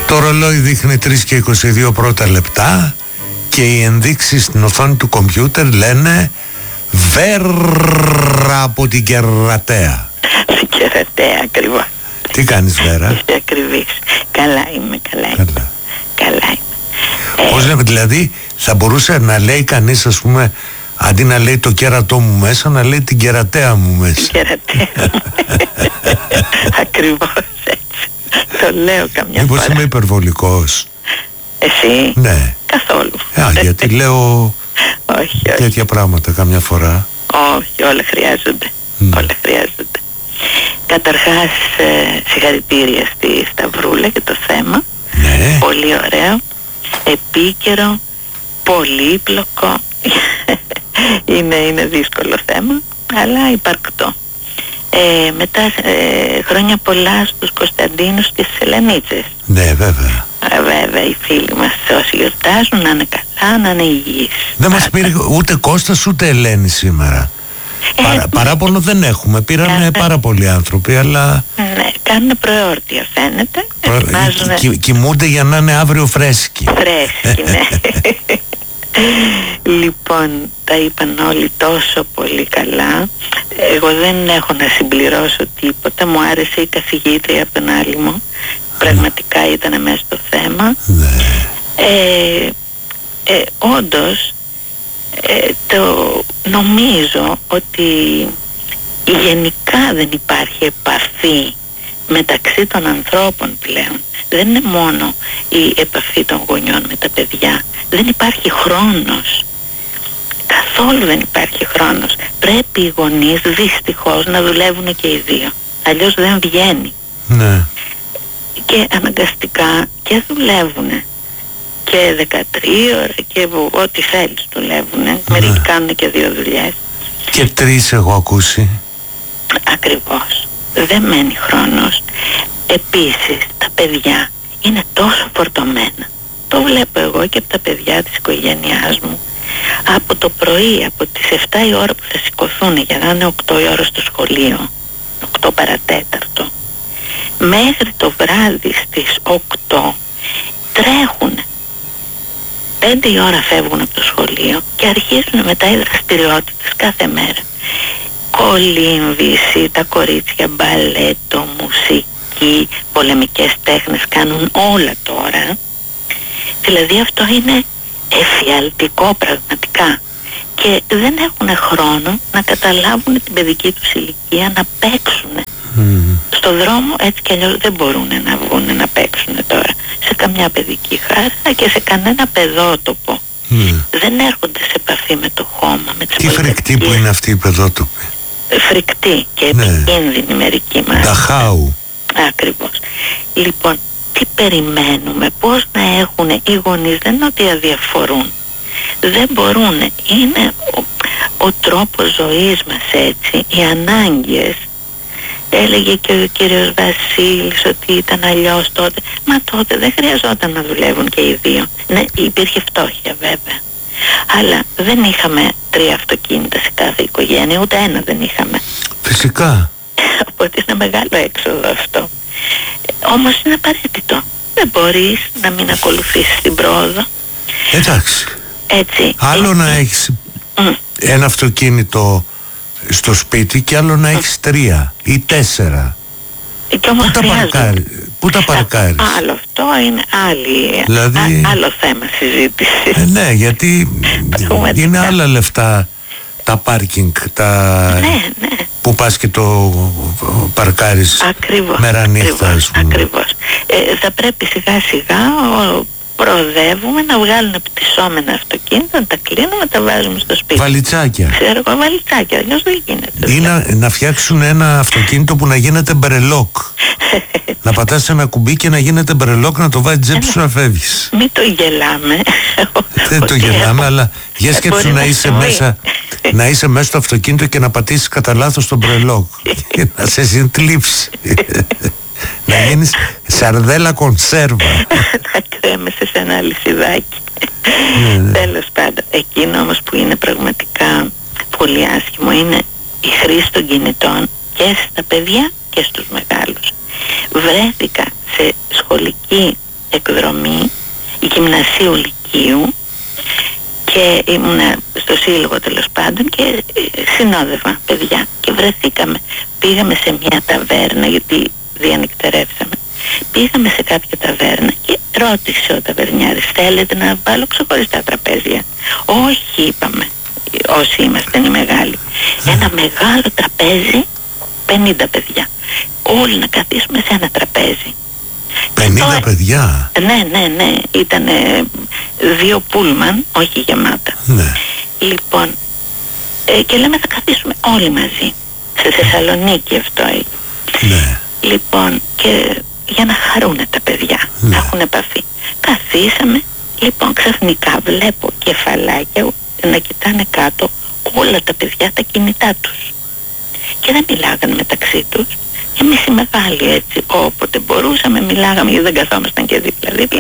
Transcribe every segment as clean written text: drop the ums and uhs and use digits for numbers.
Το ρολόι δείχνει 3 και 22 πρώτα λεπτά και οι ενδείξεις στην οθόνη του κομπιούτερ λένε Βέρα από την Κερατέα. Στην Κερατέα ακριβώς. Τι κάνεις Βέρα? Είστε ακριβής. Καλά είμαι. Καλά είμαι. Πώς λέμε, δηλαδή θα μπορούσε να λέει κανείς, ας πούμε, αντί να λέει το κέρατό μου μέσα, να λέει την Κερατέα μου μέσα. Την Κερατέα μου. Ακριβώς έτσι. Το λέω καμιά φορά. Μήπως είμαι υπερβολικός? Εσύ? Ναι. Καθόλου. Γιατί λέω όχι. τέτοια πράγματα καμιά φορά. Όχι, όλα χρειάζονται. Όλα χρειάζονται. Καταρχάς, συγχαρητήρια στη Σταυρούλα για το θέμα. Ναι. Πολύ ωραίο, επίκαιρο, πολύπλοκο. είναι δύσκολο θέμα, αλλά υπαρκτό. Μετά χρόνια πολλά στους Κωνσταντίνους και στις Ελενίτσες. Ναι, βέβαια. Βέβαια, οι φίλοι μας όσοι γιορτάζουν να είναι καλά, να είναι υγιείς. Δεν μας πήρε ούτε Κώστας ούτε Ελένη σήμερα. Παράπονο δεν έχουμε. Πήραν πάρα πολλοί άνθρωποι, αλλά... Ναι, κάνουν προεόρτια φαίνεται. Κοιμούνται για να είναι αύριο φρέσκοι. Φρέσκοι, ναι. Λοιπόν, τα είπαν όλοι τόσο πολύ καλά. Εγώ δεν έχω να συμπληρώσω τίποτα. Μου άρεσε η καθηγήτρια από τον Άλυμο. Πραγματικά ήταν μέσα στο θέμα. Όντως, νομίζω ότι γενικά δεν υπάρχει επαφή μεταξύ των ανθρώπων πλέον. Δεν είναι μόνο η επαφή των γονιών με τα παιδιά. Δεν υπάρχει χρόνος. Καθόλου δεν υπάρχει χρόνος. Πρέπει οι γονείς δυστυχώς να δουλεύουν και οι δύο. Αλλιώς δεν βγαίνει. Ναι. Και αναγκαστικά και δουλεύουν. Και 13 ώρα και ό,τι θέλεις δουλεύουν. Ναι. Μερικοί κάνουν και 2 δουλειές. Και 3 έχω ακούσει. Ακριβώς. Δεν μένει χρόνος. Επίσης τα παιδιά είναι τόσο φορτωμένα. Το βλέπω εγώ και από τα παιδιά της οικογένειάς μου. Από το πρωί, από τις 7 η ώρα που θα σηκωθούν για να είναι 8 η ώρα στο σχολείο, 8 παρατέταρτο, μέχρι το βράδυ στις 8 τρέχουν. 5 η ώρα φεύγουν από το σχολείο και αρχίζουν μετά οι δραστηριότητες κάθε μέρα. Κολύμβηση, τα κορίτσια, μπαλέτο, μουσική, πολεμικές τέχνες, κάνουν όλα τώρα. Δηλαδή αυτό είναι εφιαλτικό πραγματικά. Και δεν έχουν χρόνο να καταλάβουν την παιδική τους ηλικία, να παίξουν. Στο δρόμο έτσι κι αλλιώς δεν μπορούν να βγουν να παίξουν τώρα σε καμιά παιδική χαρά και σε κανένα παιδότοπο. Δεν έρχονται σε επαφή με το χώμα, με τις Τι φρικτή που είναι αυτή η παιδότοπη. Φρικτή και επικίνδυνη μερική μας. Δαχάου. Ακριβώς. Λοιπόν, τι περιμένουμε, πώς να έχουν οι γονείς, δεν είναι ότι αδιαφορούν. Δεν μπορούν, είναι ο τρόπος ζωής μας έτσι, οι ανάγκες. Έλεγε και ο κύριος Βασίλης ότι ήταν αλλιώς τότε. Μα τότε δεν χρειαζόταν να δουλεύουν και οι δύο. Ναι, υπήρχε φτώχεια βέβαια. Αλλά δεν είχαμε 3 αυτοκίνητα σε κάθε οικογένεια, ούτε ένα δεν είχαμε. Φυσικά. Οπότε είναι μεγάλο έξοδο αυτό. Όμως είναι απαραίτητο. Δεν μπορείς να μην ακολουθήσεις την πρόοδο. Εντάξει. Έτσι. Άλλο να έχεις ένα αυτοκίνητο στο σπίτι και άλλο να έχεις 3 ή 4. Και όμως Πού τα παρκάρεις? Άλλο αυτό είναι δηλαδή, άλλο θέμα συζήτηση. Ναι, γιατί είναι άλλα λεφτά τα πάρκινγκ, ναι. που πας και το παρκάρεις μέρα νύχτα. Ακριβώς. Θα πρέπει σιγά σιγά προοδεύουμε να βγάλουν πτυσσόμενα αυτοκίνητα, να τα κλείνουμε, να τα βάζουμε στο σπίτι. Βαλιτσάκια. Ξέρω εγώ, βαλιτσάκια, αλλιώς δεν γίνεται. Ή να φτιάξουν ένα αυτοκίνητο που να γίνεται μπρελόκ. Να πατάς ένα κουμπί και να γίνεται μπρελόκ, να το βάζει τσέπη σου να φεύγεις. Μην το γελάμε. Δεν το γελάμε, αλλά για σκέψου να είσαι μέσα στο αυτοκίνητο και να πατήσεις κατά λάθος τον μπρελόκ και να σε συντλίψει. Να γίνεις σαρδέλα κονσέρβα. Να κρέμεσαι σε ένα αλυσιδάκι. Τέλος πάντων, εκείνο όμως που είναι πραγματικά πολύ άσχημο είναι η χρήση των κινητών και στα παιδιά και στους μεγάλους. Βρέθηκα σε σχολική εκδρομή γυμνασίου λυκείου και ήμουνα στο σύλλογο τέλος πάντων και συνόδευα παιδιά και βρεθήκαμε. Πήγαμε σε μια ταβέρνα γιατί διανυκτερεύσαμε. Πήγαμε σε κάποια ταβέρνα και ρώτησε ο ταβερνιάρης, θέλετε να βάλω ξεχωριστά τραπέζια? Όχι, είπαμε, όσοι είμαστε οι μεγάλοι. Ένα μεγάλο τραπέζι, 50 παιδιά. Όλοι να καθίσουμε σε ένα τραπέζι. 50 παιδιά? Ναι. Ήτανε 2 πούλμαν, όχι γεμάτα. Ναι. Λοιπόν, και λέμε θα καθίσουμε όλοι μαζί. Σε Θεσσαλονίκη αυτό έγινε. Ναι. Λοιπόν, και για να χαρούνε τα παιδιά, να έχουν επαφή. Καθίσαμε, λοιπόν ξαφνικά βλέπω κεφαλάκια να κοιτάνε κάτω όλα τα παιδιά τα κινητά τους. Και δεν μιλάγανε μεταξύ τους. Εμείς οι μεγάλοι έτσι, όποτε μπορούσαμε μιλάγαμε γιατί δεν καθόμασταν και δίπλα-δίπλα.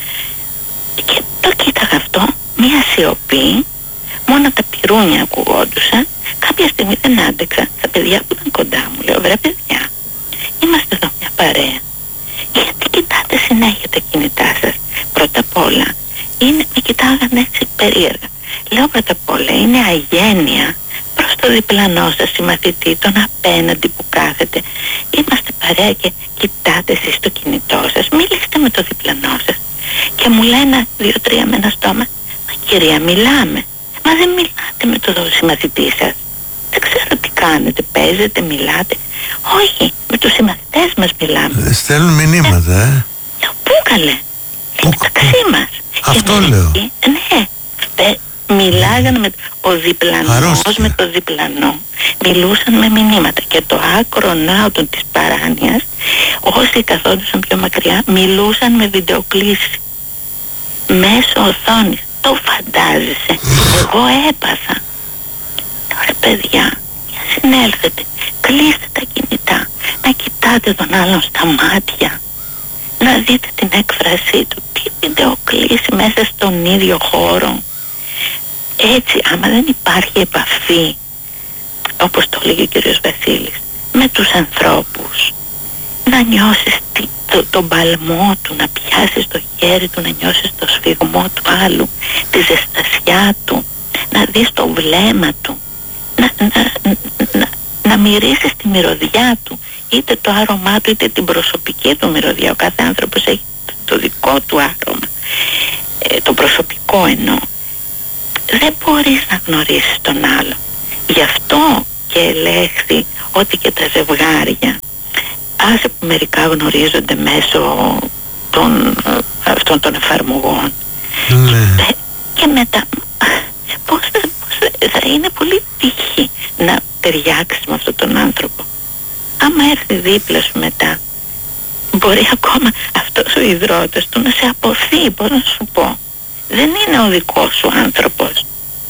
Και το κοίταγα αυτό, μια σιωπή, μόνο τα πυρούνια ακουγόντουσαν. Κάποια στιγμή δεν άντεξα. Τα παιδιά που ήταν κοντά μου λέω, βρε παιδιά, είμαστε εδώ μια παρέα. Γιατί κοιτάτε συνέχεια τα κινητά σας? Πρώτα απ' όλα, με κοιτάγανε έτσι περίεργα. Λέω πρώτα απ' όλα, είναι αγένεια προς το διπλανό σας συμμαθητή, τον απέναντι που κάθεται. Είμαστε παρέα και κοιτάτε εσείς το κινητό σας, μιλήστε με το διπλανό σας. Και μου λένε 2-3 με ένα στόμα, μα κυρία μιλάμε. Μα δεν μιλάτε με το συμμαθητή σας? Δεν ξέρω τι κάνετε, παίζετε, μιλάτε? Όχι, με τους συμμαθητές μας μιλάμε. Στέλνουν μηνύματα, Πού καλέ? Μεταξύ μας. Αυτό λέω. Ναι, μιλάγανε με ο διπλανός με το διπλανό. Μιλούσαν με μηνύματα. Και το άκρο ναύτων της παράνοιας, όσοι καθόντουσαν πιο μακριά, μιλούσαν με βιντεοκλήση μέσω οθόνης. Το φαντάζεσαι? Εγώ έπαθα. Τώρα παιδιά, για συνέλθετε, κλείστε τα κινητά, να κοιτάτε τον άλλον στα μάτια, να δείτε την έκφρασή του, τι βιντεοκλήση μέσα στον ίδιο χώρο. Έτσι, άμα δεν υπάρχει επαφή, όπως το λέγει ο κύριος Βασίλης, με τους ανθρώπους, να νιώσεις τον παλμό του, να πιάσεις το χέρι του, να νιώσεις το σφιγμό του άλλου, τη ζεστασιά του, να δεις το βλέμμα του, να μυρίσεις τη μυρωδιά του, είτε το άρωμά του είτε την προσωπική του μυρωδιά. Ο κάθε άνθρωπος έχει το δικό του άρωμα, το προσωπικό εννοώ. Δεν μπορείς να γνωρίσεις τον άλλο. Γι' αυτό και ελέγχθη ότι και τα ζευγάρια, άσε που μερικά γνωρίζονται μέσω αυτών των εφαρμογών, και μετά πώς θα είναι πολύ τύχη να ταιριάξεις με αυτόν τον άνθρωπο. Άμα έρθει δίπλα σου μετά, μπορεί ακόμα αυτός ο ιδρώτας του να σε αποθεί, πώς να σου πω. Δεν είναι ο δικός σου άνθρωπος.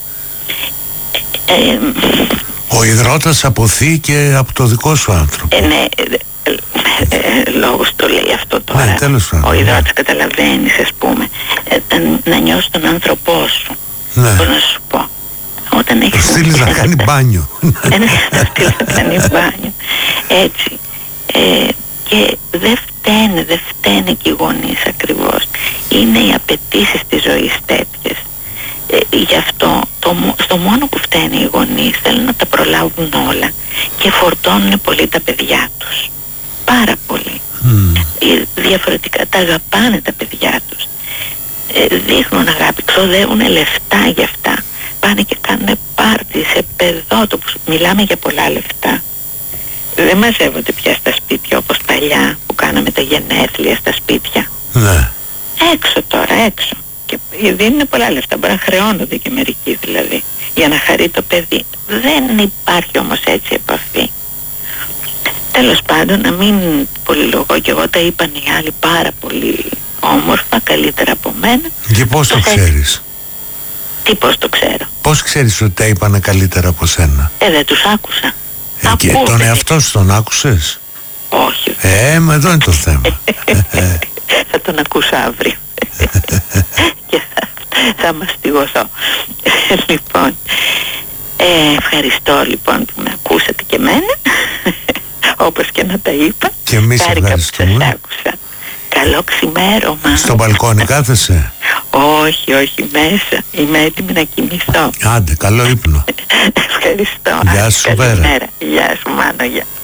Ο ιδρώτας αποθεί και από το δικό σου άνθρωπο. Ναι, λόγος το λέει αυτό τώρα. Ναι, τέλος πάντων. Ο ιδρώτας καταλαβαίνεις, ας πούμε, να νιώσει τον άνθρωπό σου. Ναι. Πώς να σου πω. Όταν έχεις... Το στείλεις να κάνει μπάνιο. Ναι, να στείλεις να κάνει μπάνιο. Έτσι. Και δεν φταίνε και οι γονείς ακριβώς. Είναι οι απαιτήσεις της ζωής τέτοιες. Γι' αυτό στο μόνο που φταίνε οι γονείς θέλουν να τα προλάβουν όλα και φορτώνουν πολύ τα παιδιά τους. Πάρα πολύ. Διαφορετικά τα αγαπάνε τα παιδιά τους. Δείχνουν αγάπη, ξοδεύουν λεφτά για αυτά. Πάνε και κάνουν πάρτι σε παιδότοπους. Μιλάμε για πολλά λεφτά. Δεν μαζεύονται πια στα σπίτια όπως παλιά που κάναμε τα γενέθλια στα σπίτια. Ναι. Έξω τώρα, έξω. Και δίνουν πολλά λεφτά, μπορεί να χρεώνονται και μερικοί δηλαδή, για να χαρεί το παιδί. Δεν υπάρχει όμως έτσι επαφή. Τέλος πάντων, να μην πολυλογώ, και εγώ τα είπαν οι άλλοι πάρα πολύ όμορφα, καλύτερα από μένα. Και πώς το ξέρεις? Τι πώς το ξέρω? Πώς ξέρεις ότι τα είπανε καλύτερα από σένα? Δεν τους άκουσα. Και τον εαυτό σου τον άκουσες? Όχι. Μα εδώ είναι το θέμα. Θα τον ακούσω αύριο. Και θα μαστιγωθώ. Λοιπόν, ευχαριστώ λοιπόν που με ακούσατε και εμένα, όπως και να τα είπα. Και εμείς ευχαριστούμε. Χάρηκα που σας άκουσα. Καλό ξημέρωμα. Στο μπαλκόνι κάθεσαι? Όχι, όχι, μέσα. Είμαι έτοιμη να κοιμηθώ. Άντε, καλό ύπνο. Ευχαριστώ. Γεια σου, Βέρα. Καλημέρα. Γεια σου, Μάνο, γεια.